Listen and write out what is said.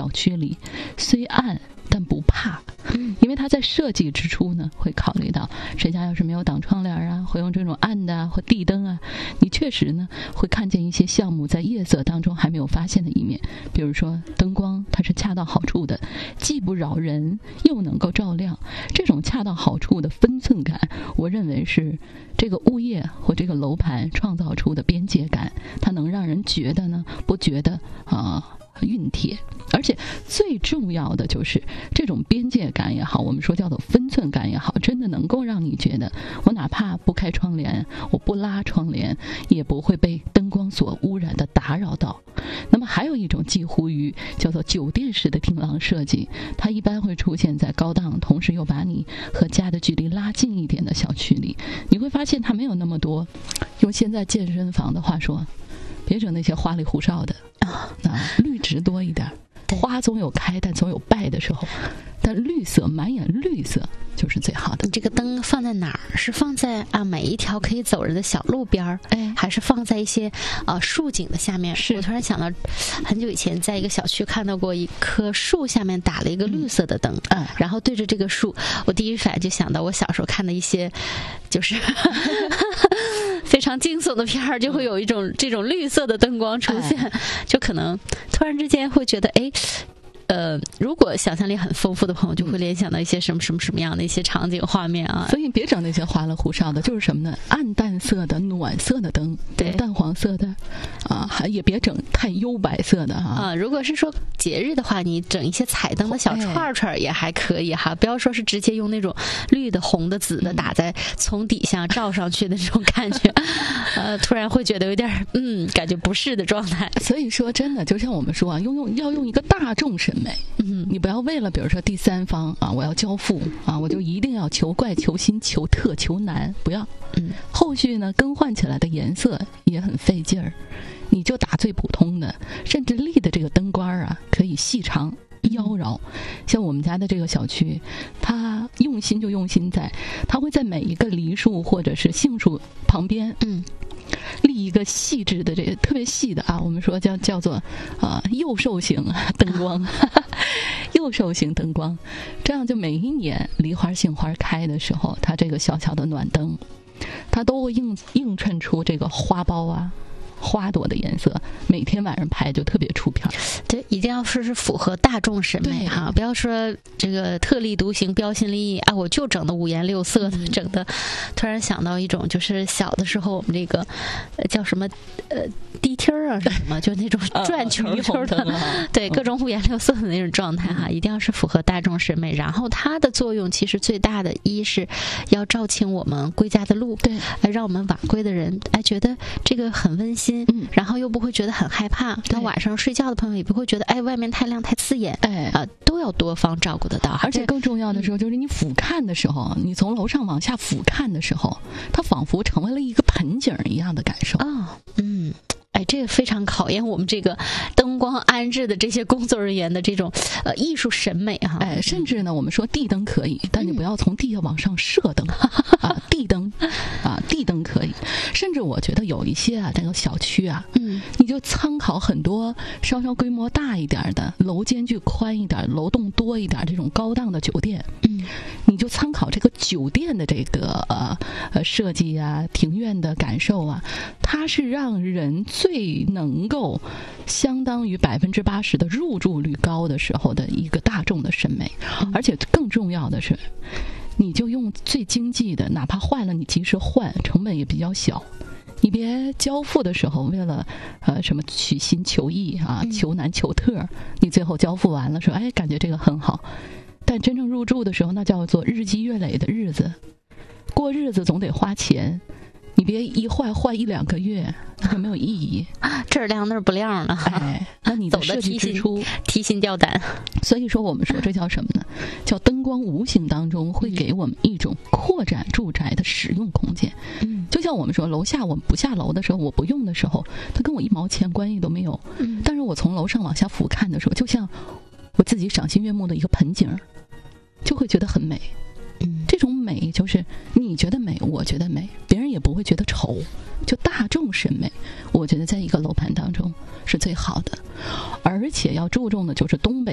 小区里虽暗但不怕，因为它在设计之初呢，会考虑到谁家要是没有挡窗帘啊，会用这种暗的或地灯啊，你确实呢会看见一些项目在夜色当中还没有发现的一面，比如说灯光它是恰到好处的，既不扰人又能够照亮，这种恰到好处的分寸感，我认为是这个物业或这个楼盘创造出的边界感，它能让人觉得呢不觉得熨帖，而且最重要的就是这种边界感也好，我们说叫做分寸感也好，真的能够让你觉得我哪怕不开窗帘，我不拉窗帘，也不会被灯光所污染的打扰到。那么还有一种几乎于叫做酒店式的听廊设计，它一般会出现在高档同时又把你和家的距离拉近一点的小区里，你会发现它没有那么多，用现在健身房的话说，别整那些花里胡哨的绿植多一点，花总有开但总有败的时候，但绿色满眼绿色就是最好的。 你这个灯放在哪儿？是放在每一条可以走人的小路边儿，还是放在一些树景的下面？我突然想到，很久以前在一个小区看到过一棵树下面打了一个绿色的灯，然后对着这个树，我第一反应就想到我小时候看的一些就是非常惊悚的片儿，就会有一种这种绿色的灯光出现，就可能突然之间会觉得如果想象力很丰富的朋友，就会联想到一些什么样的一些场景画面啊。 所以别整那些花里胡哨的，就是什么呢？暗淡色的、暖色的灯，对，淡黄色的也别整太幽白色的如果是说节日的话，你整一些彩灯的小串串也还可以哈，不要说是直接用那种绿的、红的、紫的打在从底下照上去的这种感觉，突然会觉得有点感觉不适的状态。 所以说，真的就像我们说要用一个大众审美。你不要为了比如说第三方我要交付我就一定要求怪求新求特求难，不要。后续呢更换起来的颜色也很费劲儿，你就打最普通的，甚至立的这个灯冠可以细长妖娆。像我们家的这个小区，它用心就用心在，它会在每一个梨树或者是杏树旁边立一个细致的这个特别细的我们说叫做幼兽型灯光幼兽型灯光，这样就每一年梨花杏花开的时候，它这个小小的暖灯，它都会映衬出这个花苞花朵的颜色，每天晚上拍就特别出片。 对，一定要是符合大众审美哈，不要说这个特立独行、标新立异我就整的五颜六色的，整的。突然想到一种，就是小的时候我们这个叫什么地梯儿什么，就那种转球的，对，各种五颜六色的那种状态哈，一定要是符合大众审美。然后它的作用其实最大的一是要照清我们归家的路，对，让我们晚归的人觉得这个很温馨。然后又不会觉得很害怕，到晚上睡觉的朋友也不会觉得外面太亮太刺眼，都要多方照顾得到。 而且更重要的时候就是你俯瞰的时候，你从楼上往下俯瞰的时候，它仿佛成为了一个盆景一样的感受这个非常考验我们这个灯光安置的这些工作人员的这种艺术审美哈。 甚至呢，我们说地灯可以，但你不要从地下往上射灯地灯地灯可以。甚至我觉得有一些这个小区你就参考很多稍稍规模大一点的、楼间距宽一点、楼栋多一点这种高档的酒店，你就参考这个酒店的这个设计庭院的感受它是让人最能够相当于80%的入住率高的时候的一个大众的审美。而且更重要的是，你就用最经济的，哪怕坏了你及时换，成本也比较小。你别交付的时候为了什么取新求异求难求特，你最后交付完了说感觉这个很好，但真正入住的时候那叫做日积月累的日子，过日子总得花钱，你别一换1、2个月，那就没有意义， 这儿亮那儿不亮了。 那你的设计之初提心吊胆。 所以说我们说这叫什么呢？叫灯光无形当中会给我们一种扩展住宅的使用空间。就像我们说楼下我们不下楼的时候，我不用的时候，它跟我1毛钱关系都没有。但是我从楼上往下俯瞰的时候，就像我自己赏心悦目的一个盆景，就会觉得很美。这种美就是你觉得美，我觉得美，别人也不会觉得丑，就大众审美，我觉得在一个楼盘当中是最好的。而且要注重的就是东北